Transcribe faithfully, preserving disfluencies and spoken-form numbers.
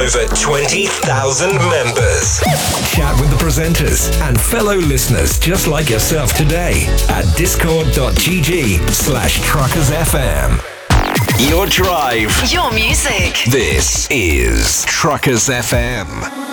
over twenty thousand members. Chat with the presenters and fellow listeners just like yourself today at discord.gg slash truckersfm. Your drive. Your music. This is Truckers F M.